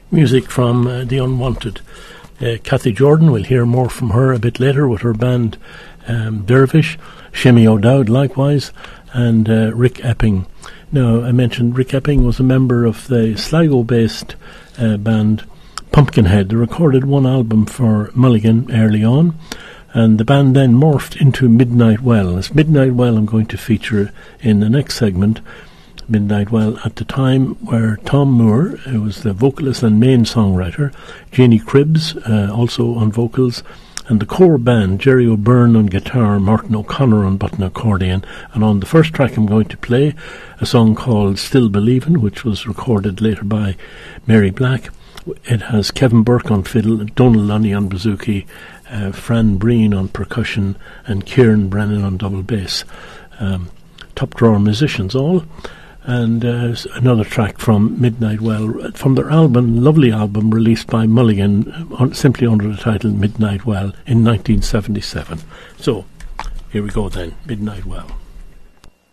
Music from The Unwanted. Cathy Jordan, we'll hear more from her a bit later with her band Dervish. Shimmy O'Dowd likewise, and Rick Epping. Now, I mentioned Rick Epping was a member of the Sligo-based band Pumpkinhead. They recorded one album for Mulligan early on, and the band then morphed into Midnight Well. It's Midnight Well I'm going to feature in the next segment. Midnight Well at the time where Tom Moore, who was the vocalist and main songwriter, Jeannie Cribbs, also on vocals, and the core band, Jerry O'Byrne on guitar, Martin O'Connor on button accordion. And on the first track I'm going to play a song called Still Believin', which was recorded later by Mary Black. It has Kevin Burke on fiddle, Donald Lunny on bouzouki, Fran Breen on percussion, and Kieran Brennan on double bass. Top drawer musicians all. And another track from Midnight Well, from their album, lovely album released by Mulligan, simply under the title Midnight Well in 1977. So, here we go then, Midnight Well.